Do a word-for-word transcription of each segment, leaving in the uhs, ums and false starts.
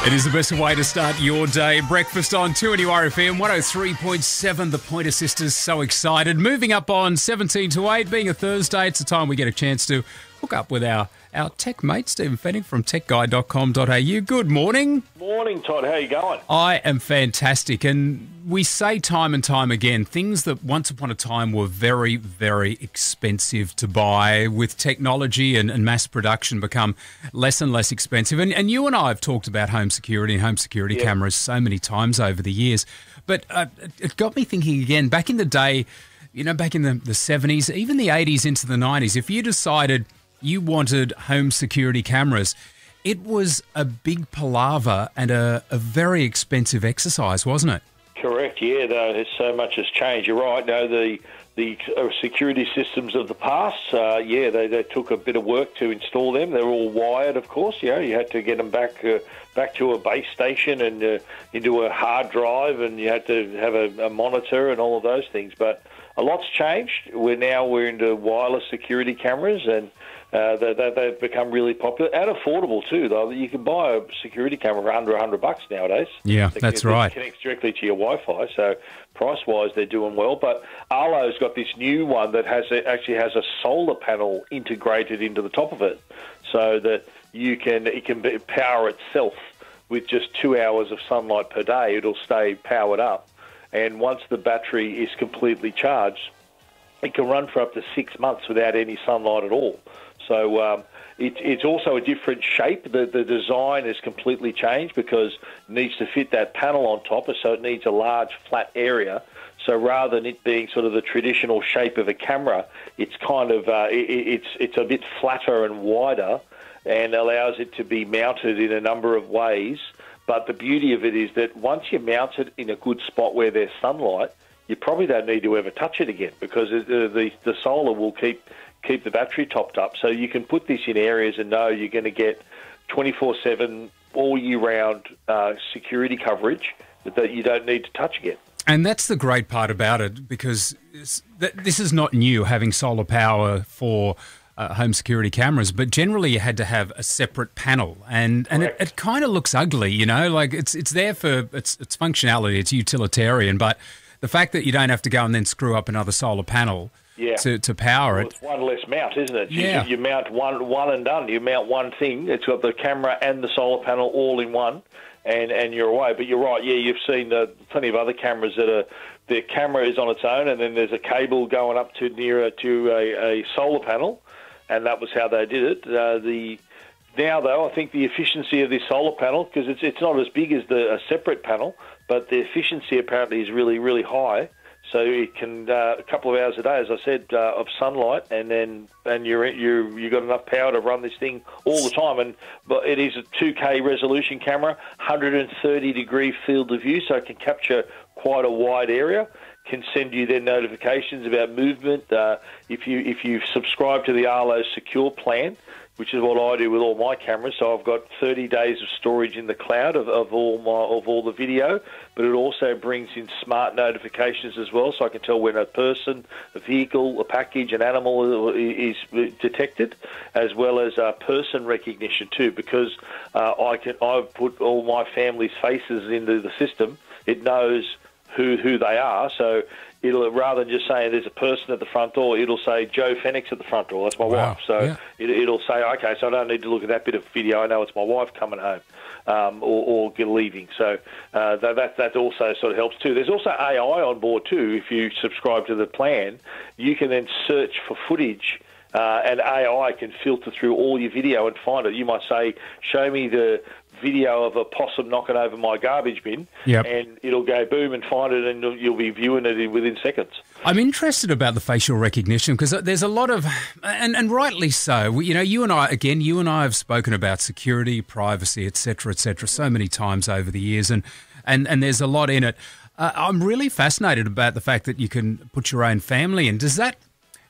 It is the best way to start your day. Breakfast on two N U R F M, one oh three point seven. The Pointer Sisters, so excited. Moving up on seventeen to eight, being a Thursday, it's the time we get a chance to hook up with our, our tech mate, Stephen Fennick from tech guy dot com dot a u. Good morning. Morning, Todd. How you going? I am fantastic. And we say time and time again, things that once upon a time were very, very expensive to buy, with technology and, and mass production become less and less expensive. And, and you and I have talked about home security and home security Yeah. cameras so many times over the years. But uh, it got me thinking again, back in the day, you know, back in the, the seventies, even the eighties into the nineties, if you decided you wanted home security cameras, it was a big palaver and a, a very expensive exercise, wasn't it? Correct. Yeah, though there's so much has changed. You're right. No, the the uh, security systems of the past, uh, yeah, they, they took a bit of work to install them. They're all wired, of course. You know, you had to get them back uh, back to a base station and uh, into a hard drive, and you had to have a, a monitor and all of those things. But a lot's changed. We're now we're into wireless security cameras, and Uh, they, they, they've become really popular and affordable too. Though you can buy a security camera for under a hundred bucks nowadays. Yeah, that that's can, right. It connects directly to your Wi-Fi, so price-wise they're doing well. But Arlo's got this new one that has a, actually has a solar panel integrated into the top of it, so that you can it can be, power itself with just two hours of sunlight per day. It'll stay powered up, and once the battery is completely charged, it can run for up to six months without any sunlight at all. So um, it, it's also a different shape. The, the design is completely changed because it needs to fit that panel on top, so it needs a large flat area. So rather than it being sort of the traditional shape of a camera, it's kind of uh, it, it's it's a bit flatter and wider, and allows it to be mounted in a number of ways. But the beauty of it is that once you mount it in a good spot where there's sunlight, you probably don't need to ever touch it again, because the the, the solar will keep keep the battery topped up. So you can put this in areas and know you're going to get twenty-four seven, all year round uh, security coverage that you don't need to touch again. And that's the great part about it, because it's, th- this is not new, having solar power for uh, home security cameras, but generally you had to have a separate panel, and, and it, it kind of looks ugly, you know, like it's it's there for its, its functionality, it's utilitarian, but the fact that you don't have to go and then screw up another solar panel Yeah. to, to power Well, it. it's one less mount, isn't it? You, Yeah. you mount one one and done. You mount one thing. It's got the camera and the solar panel all in one, and, and you're away. But you're right. Yeah, you've seen uh, plenty of other cameras that are the camera is on its own, and then there's a cable going up to near to a, a solar panel, and that was how they did it. Uh, the now though, I think the efficiency of this solar panel, because it's it's not as big as the a separate panel, but the efficiency apparently is really really high. So it can uh, a couple of hours a day, as I said, uh, of sunlight, and then and you're you you got enough power to run this thing all the time. And but it is a two K resolution camera, one hundred thirty degree field of view, so it can capture quite a wide area. Can send you then notifications about movement. Uh, if you if you subscribe to the Arlo Secure plan, which is what I do with all my cameras. So I've got thirty days of storage in the cloud of, of all my of all the video, but it also brings in smart notifications as well, so I can tell when a person, a vehicle, a package, an animal is detected, as well as uh, person recognition too. Because uh, I can I've put all my family's faces into the system. It knows who who they are, so it'll, rather than just saying there's a person at the front door, it'll say Joe Fennick's at the front door. That's my Wow. wife. So Yeah. it, it'll say, okay, so I don't need to look at that bit of video. I know it's my wife coming home um, or, or leaving. So uh, that, that that also sort of helps too. There's also A I on board too. If you subscribe to the plan, you can then search for footage. Uh, and A I can filter through all your video and find it. You might say, show me the video of a possum knocking over my garbage bin, Yep. and it'll go boom and find it, and you'll, you'll be viewing it in, within seconds. I'm interested about the facial recognition, because there's a lot of, and, and rightly so, we, you know, you and I, again, you and I have spoken about security, privacy, et cetera, et cetera, so many times over the years, and, and, and there's a lot in it. Uh, I'm really fascinated about the fact that you can put your own family in. Does that,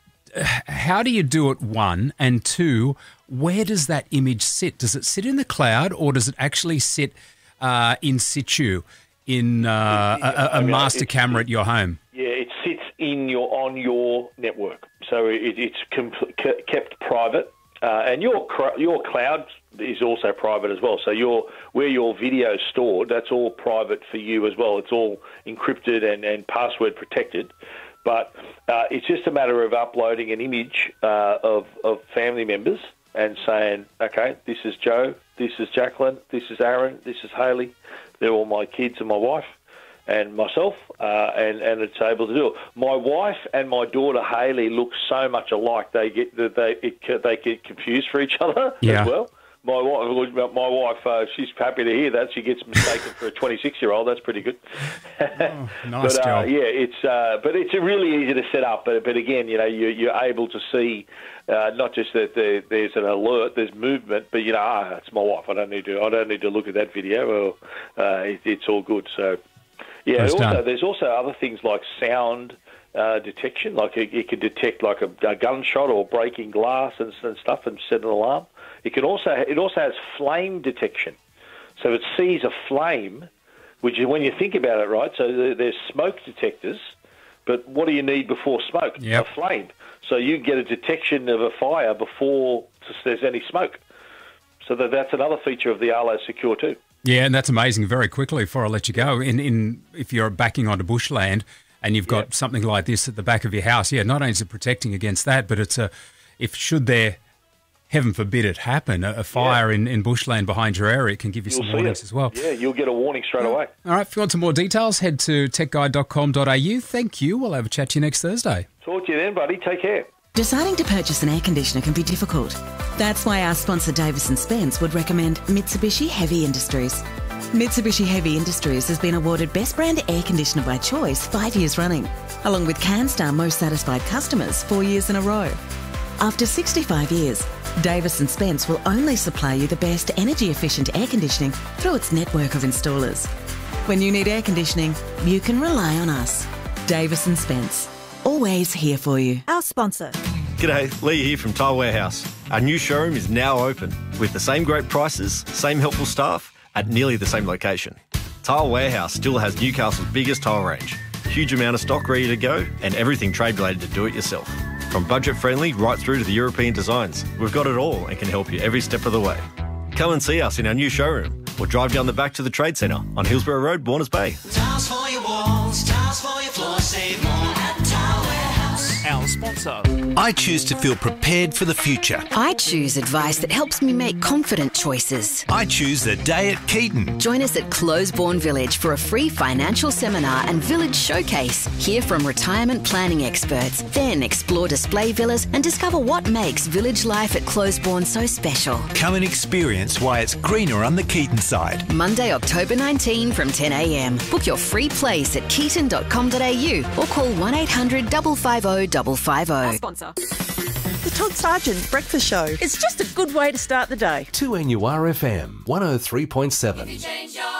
how do you do it, one? And two, where does that image sit? Does it sit in the cloud, or does it actually sit uh, in situ in uh, a, a master camera at your home? Yeah, it sits in your on your network, so it, it's com- kept private. Uh, and your your cloud is also private as well. So your where your video is stored, that's all private for you as well. It's all encrypted and, and password protected. But uh, it's just a matter of uploading an image uh, of, of family members and saying, okay, this is Joe, this is Jacqueline, this is Aaron, this is Hayley. They're all my kids and my wife and myself, uh, and, and it's able to do it. My wife and my daughter Hayley look so much alike, they get they it, they get confused for each other yeah. as well. My wife, my wife, uh, she's happy to hear that. She gets mistaken for a twenty-six-year-old. That's pretty good. Oh, nice but, uh, job. yeah, it's uh, but it's really easy to set up. But but again, you know, you, you're able to see uh, not just that there, there's an alert, there's movement, but you know, ah, it's my wife. I don't need to. I don't need to look at that video. Or uh, it, it's all good. So yeah. Also, done. there's also other things like sound uh, detection. Like it, it can detect like a, a gunshot or breaking glass and, and stuff, and set an alarm. It can also it also has flame detection, so it sees a flame, which is when you think about it, right? So there's smoke detectors, but what do you need before smoke? Yep. A flame. So you get a detection of a fire before there's any smoke. So that, that's another feature of the Arlo Secure too. Yeah, and that's amazing. Very quickly, before I let you go, in in if you're backing onto bushland and you've got Yep. something like this at the back of your house, yeah, not only is it protecting against that, but it's a if should there. Heaven forbid it happen, a, a fire Yeah. in, in bushland behind your area, it can give you You'll some see warnings it. as well. Yeah, you'll get a warning straight away. All right, if you want some more details, head to tech guide dot com dot a u. Thank you. We'll have a chat to you next Thursday. Talk to you then, buddy. Take care. Deciding to purchase an air conditioner can be difficult. That's why our sponsor Davis and Spence would recommend Mitsubishi Heavy Industries. Mitsubishi Heavy Industries has been awarded Best Brand Air Conditioner by Choice five years running, along with CanStar Most Satisfied Customers four years in a row. After sixty-five years, Davis and Spence will only supply you the best energy-efficient air conditioning through its network of installers. When you need air conditioning, you can rely on us. Davis and Spence, always here for you. Our sponsor. G'day, Lee here from Tile Warehouse. Our new showroom is now open with the same great prices, same helpful staff at nearly the same location. Tile Warehouse still has Newcastle's biggest tile range, huge amount of stock ready to go, and everything trade-related to do it yourself. From budget-friendly right through to the European designs, we've got it all and can help you every step of the way. Come and see us in our new showroom or drive down the back to the Trade Centre on Hillsborough Road, Warners Bay. Tiles for your walls, tiles for your floors, save more at Tile Warehouse. Our sponsor. I choose to feel prepared for the future. I choose advice that helps me make confident choices. I choose the day at Keaton. Join us at Closeborn Village for a free financial seminar and village showcase. Hear from retirement planning experts. Then explore display villas and discover what makes village life at Closeborn so special. Come and experience why it's greener on the Keaton side. Monday, October nineteenth from ten a m. Book your free place at keaton dot com dot a u or call one eight hundred five five zero five five zero. Sponsor. The Todd Sargent Breakfast Show. It's just a good way to start the day. two N U R F M one oh three point seven.